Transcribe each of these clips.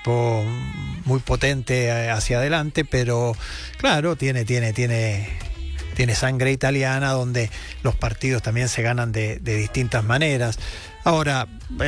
equipo muy potente hacia adelante, pero claro, tiene sangre italiana, donde los partidos también se ganan de distintas maneras. Ahora,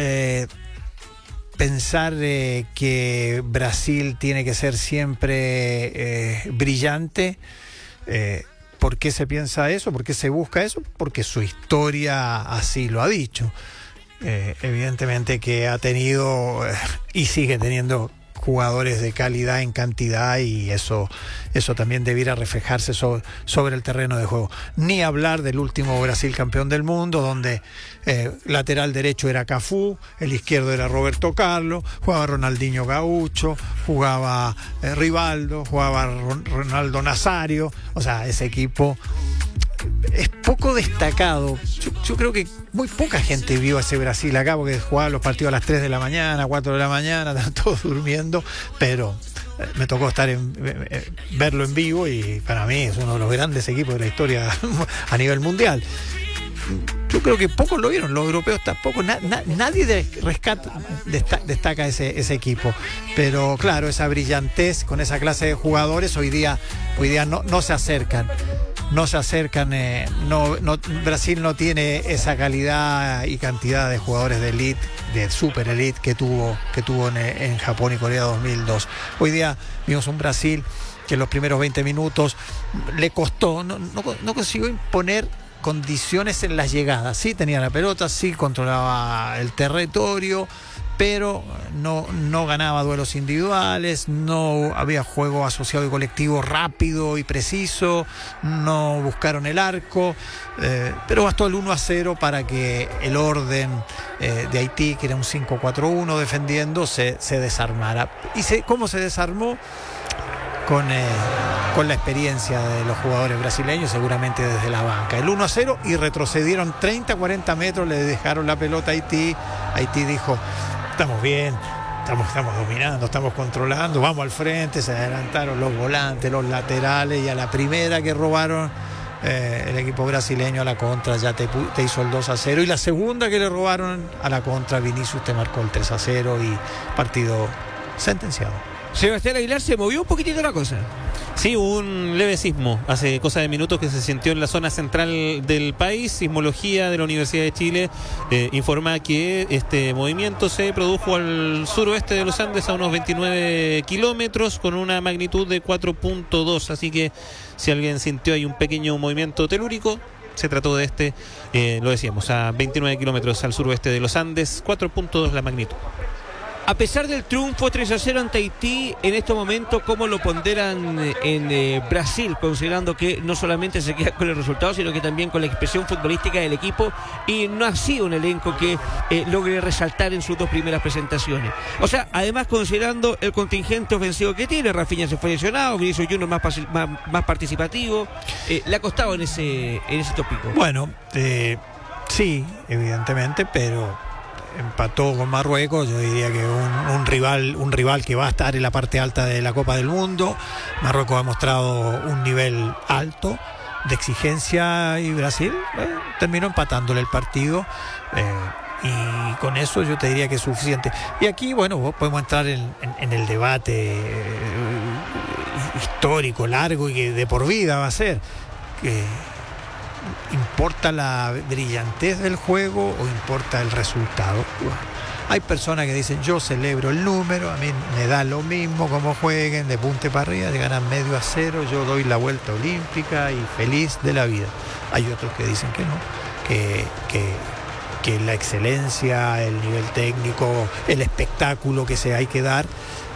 pensar que Brasil tiene que ser siempre brillante, ¿por qué se piensa eso? ¿Por qué se busca eso? Porque su historia así lo ha dicho. Evidentemente que ha tenido y sigue teniendo jugadores de calidad en cantidad, y eso también debiera reflejarse sobre el terreno de juego. Ni hablar del último Brasil campeón del mundo, donde lateral derecho era Cafú, el izquierdo era Roberto Carlos, jugaba Ronaldinho Gaucho, jugaba Rivaldo, jugaba Ronaldo Nazario. O sea, ese equipo es poco destacado. Yo creo que muy poca gente vio a ese Brasil acá, porque jugaba los partidos a las 3 de la mañana, 4 de la mañana, estaban todos durmiendo, pero me tocó verlo en vivo, y para mí es uno de los grandes equipos de la historia a nivel mundial. Yo creo que pocos lo vieron, los europeos tampoco, nadie destaca ese equipo, pero claro, esa brillantez con esa clase de jugadores hoy día no se acercan. Brasil no tiene esa calidad y cantidad de jugadores de elite, de super elite que tuvo en Japón y Corea 2002. Hoy día vimos un Brasil que en los primeros 20 minutos le costó, no consiguió imponer condiciones en las llegadas. Sí tenía la pelota, sí controlaba el territorio, pero no ganaba duelos individuales, no había juego asociado y colectivo rápido y preciso, no buscaron el arco, pero bastó el 1-0 para que el orden de Haití, que era un 5-4-1 defendiendo, se desarmara. ¿Y cómo se desarmó? Con la experiencia de los jugadores brasileños, seguramente desde la banca. El 1-0, y retrocedieron 30-40 metros, le dejaron la pelota a Haití. Haití dijo: estamos bien, estamos dominando, estamos controlando, vamos al frente. Se adelantaron los volantes, los laterales, y a la primera que robaron el equipo brasileño a la contra ya te hizo el 2-0, y la segunda que le robaron a la contra, Vinicius te marcó el 3-0, y partido sentenciado. Sebastián Aguilar, ¿se movió un poquitito la cosa? Sí, hubo un leve sismo hace cosa de minutos que se sintió en la zona central del país. Sismología de la Universidad de Chile informa que este movimiento se produjo al suroeste de los Andes, a unos 29 kilómetros, con una magnitud de 4.2. Así que si alguien sintió ahí un pequeño movimiento telúrico, se trató de lo decíamos, a 29 kilómetros al suroeste de los Andes, 4.2 la magnitud. A pesar del triunfo 3-0 ante Haití, en este momento, ¿cómo lo ponderan en Brasil? Considerando que no solamente se queda con el resultado, sino que también con la expresión futbolística del equipo, y no ha sido un elenco que logre resaltar en sus dos primeras presentaciones. O sea, además considerando el contingente ofensivo que tiene, Rafinha se fue lesionado, Vinicius Junior más participativo, le ha costado en ese tópico. Bueno, sí, evidentemente, pero empató con Marruecos. Yo diría que un rival que va a estar en la parte alta de la Copa del Mundo. Marruecos ha mostrado un nivel alto de exigencia, y Brasil terminó empatándole el partido, y con eso yo te diría que es suficiente. Y aquí, bueno, podemos entrar en el debate histórico, largo, y que de por vida va a ser que ¿importa la brillantez del juego o importa el resultado? Bueno, hay personas que dicen: yo celebro el número, a mí me da lo mismo cómo jueguen, de punte para arriba, de ganar 0-0, yo doy la vuelta olímpica y feliz de la vida. Hay otros que dicen que no, que la excelencia, el nivel técnico, el espectáculo que hay que dar,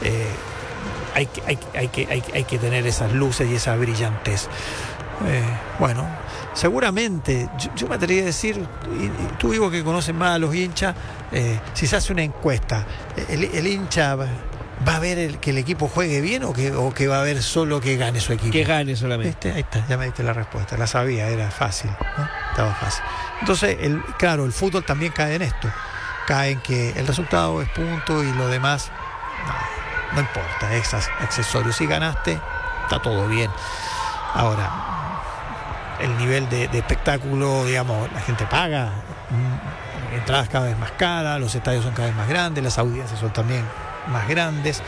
hay que tener esas luces y esa brillantez. Bueno, seguramente, yo me atrevería a decir, y tú digo que conoces más a los hinchas, si se hace una encuesta, el hincha va a ver que el equipo juegue bien, o que va a ver solo que gane su equipo. Que gane solamente. Ahí está, ya me diste la respuesta, la sabía, era fácil, ¿no? Estaba fácil. Entonces, claro, el fútbol también cae en esto, cae en que el resultado es punto, y lo demás no importa, es accesorio. Si ganaste, está todo bien. Ahora, el nivel de espectáculo, digamos, la gente paga, entradas cada vez más caras, los estadios son cada vez más grandes, las audiencias son también más grandes.